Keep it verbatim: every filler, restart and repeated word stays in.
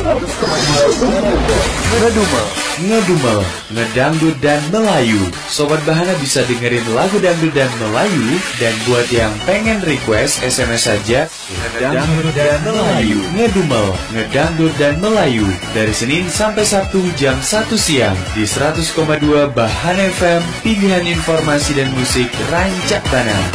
seratus koma dua Ngedumel, ngedumel, ngedangdut dan Melayu. Sobat Bahana bisa dengerin lagu dangdut dan Melayu. Dan buat yang pengen request, S M S saja ngedangdut dan Melayu. Ngedumel, ngedangdut dan Melayu. Dari Senin sampai Sabtu jam satu siang di seratus koma dua Bahana F M. Pilihan informasi dan musik rancak tanah.